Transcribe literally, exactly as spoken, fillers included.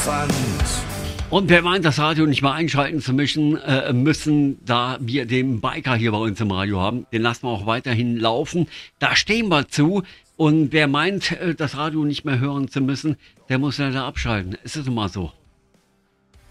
Elefant. Und wer meint, das Radio nicht mal einschalten zu müssen, äh, müssen, da wir den Biker hier bei uns im Radio haben, den lassen wir auch weiterhin laufen. Da stehen wir zu. Und wer meint, äh, das Radio nicht mehr hören zu müssen, der muss leider abschalten. Es ist immer so.